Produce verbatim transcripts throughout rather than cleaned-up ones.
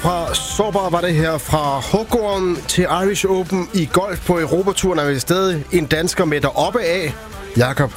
Hvorfra sårbar var det her fra Huggorm til Irish Open i golf på Europaturen, er vi stadig en dansker med deroppe af, Jakob.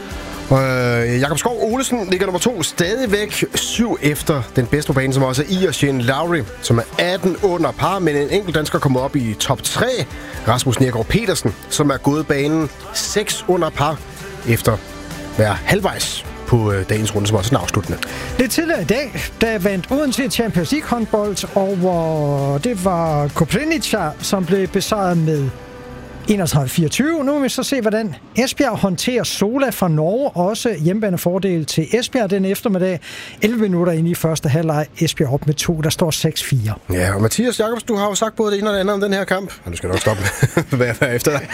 Øh, Jakob Skov Olesen ligger nummer to stadigvæk syv efter den bedste på banen, som også er I og Shane Lowry, som er atten under par, men en enkelt dansker kommer op i top tre. Rasmus Nergård Petersen, som er gået banen seks under par efter hver halvvejs på øh, dagens runde, som også er den afsluttende. Lidt tidligere i dag, der vandt Odense Champions League håndbold over, det var Koprivnica, som blev besejret med enogtredive fireogtyve. Nu vil vi så se, hvordan Esbjerg håndterer Sola fra Norge. Også hjemmebanefordel til Esbjerg den eftermiddag. elleve minutter inde i første halvleg. Esbjerg op med to. Der står seks fire. Ja, og Mathias Jacobs, du har jo sagt både det ene og det andet om den her kamp. Og du skal nok stoppe med at være efter dig.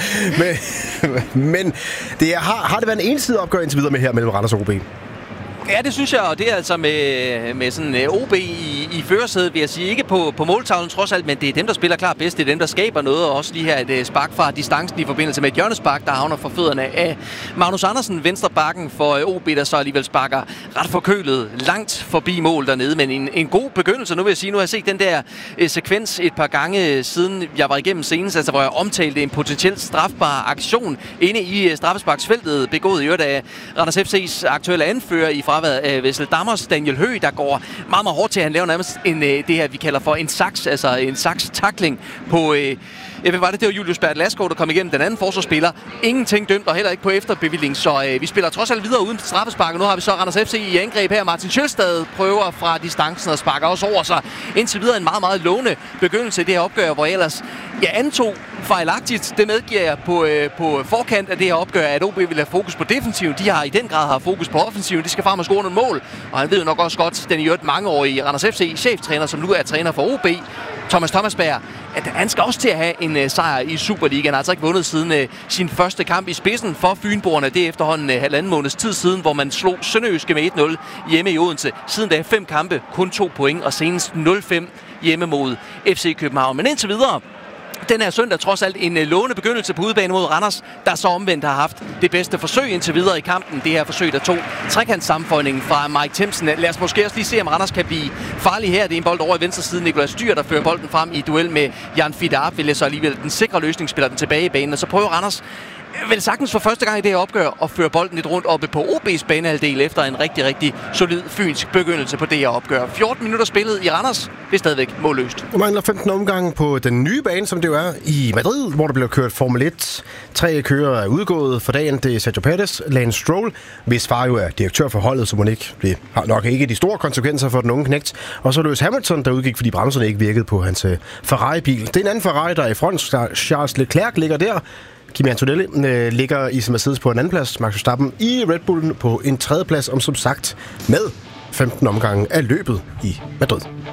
Men, men det er, har, har det været en ensidig opgør indtil videre med her mellem Randers og O B? Ja, det synes jeg, og det er altså med, med sådan O B i, i førersædet, vil jeg sige. Ikke på, på måltavlen trods alt, men det er dem, der spiller klart bedst. Det er dem, der skaber noget, og også lige her et spark fra distancen i forbindelse med et hjørnespark, der havner for fødderne af Magnus Andersen, venstre bakken for O B, der så alligevel sparker ret forkølet langt forbi mål dernede. Men en, en god begyndelse, nu vil jeg sige. Nu har jeg set den der eh, sekvens et par gange siden jeg var igennem senest, altså hvor jeg omtalte en potentielt strafbar aktion inde i eh, straffesparksfeltet, begået i øvrigt af Randers F C's aktuelle anfører i fraværet af Vessel Dammers, Daniel Høgh, der går meget, meget hårdt til. Han laver nærmest en, det her, vi kalder for en saks, altså en saks-tackling på... Øh, Jeg ved, var det, det var Julius Bert Laskov, der kom igennem den anden forsvarsspiller. Ingenting dømt, og heller ikke på efterbevilling, så øh, vi spiller trods alt videre uden straffespark. Nu har vi så Randers F C i angreb her. Martin Sjølstad prøver fra distancen og sparker også over sig. Indtil videre en meget, meget lovende begyndelse i det her opgør, hvor jeg ellers jeg antog fejlagtigt. Det medgiver jeg på, øh, på forkant af det her opgør, at O B vil have fokus på defensiven. De har i den grad haft fokus på offensiven. De skal frem og score nogle mål, og han ved jo nok også godt, den i øvrigt mangeårige Randers F C cheftræner, som nu er træner for O B, Thomas Thomasberg, at han skal også til at have en uh, sejr i Superligaen. Han har altså ikke vundet siden uh, sin første kamp i spidsen for Fynboerne. Det er efterhånden uh, halvanden måneds tid siden, hvor man slog Sønderjyske med et nul hjemme i Odense. Siden da fem kampe, kun to point, og senest nul fem hjemme mod F C København. Men indtil videre, den her søndag trods alt en lovende begyndelse på udebane mod Randers, der så omvendt har haft det bedste forsøg indtil videre i kampen. Det her forsøg, der tog trekantssammenføjningen fra Mike Thimsen. Lad os måske også lige se, om Randers kan blive farlig her. Det er en bold over i venstre side. Nikolaj Dyhr, der fører bolden frem i duel med Jan Fidarp, vil så alligevel den sikre løsning, spiller den tilbage i banen. Og så prøver Randers vel sagtens for første gang i det her opgør at føre bolden lidt rundt oppe på O B's banehalvdel efter en rigtig, rigtig solid fynsk begyndelse på det her opgør. fjorten minutter spillet i Randers, det er stadigvæk målløst. Der mangler femten omgange på den nye bane, som det jo er i Madrid, hvor der bliver kørt Formel et. Tre kører er udgået for dagen. Det er Sergio Perez, Lance Stroll, hvis far jo er direktør for holdet, så må ikke. Det har nok ikke de store konsekvenser for den unge knægt. Og så Lewis Hamilton, der udgik, fordi bremserne ikke virkede på hans Ferrari-bil. Det er en anden Ferrari, der er i front. Charles Leclerc ligger der. Kimi Antonelli øh, ligger i Mercedes på en anden plads. Max Verstappen i Red Bullen på en tredje plads, om som sagt med femten omgange af løbet i Madrid.